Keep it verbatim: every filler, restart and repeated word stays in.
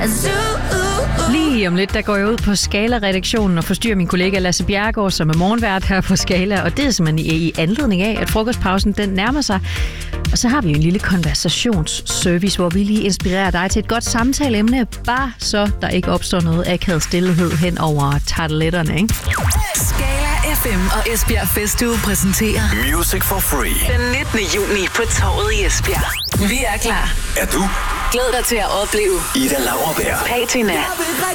Lige om lidt, der går jeg ud på Skala-redaktionen og forstyrrer min kollega Lasse Bjerregaard, som er morgenvært her på Skala. Og det er simpelthen i, i anledning af, at frokostpausen den nærmer sig. Og så har vi jo en lille konversationsservice, hvor vi lige inspirerer dig til et godt samtaleemne, bare så der ikke opstår noget akavet stillhed hen over tarteletterne, ikke? Skala F M og Esbjerg Festuge præsenterer Music for Free den nittende juni på Torvet i Esbjerg. Vi er klar. Er du? Glæd dig til at opleve Ida Lauerberg, Patina,